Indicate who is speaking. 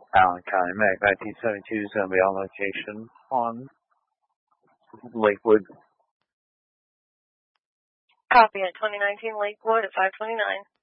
Speaker 1: Allen County Mac 1972 is going to be on location on Lakewood.
Speaker 2: Copy at 2019 Lakewood at 529.